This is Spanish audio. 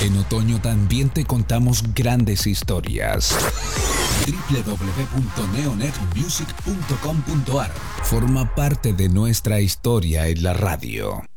En otoño también te contamos grandes historias. www.neonetmusic.com.ar Forma parte de nuestra historia en la radio.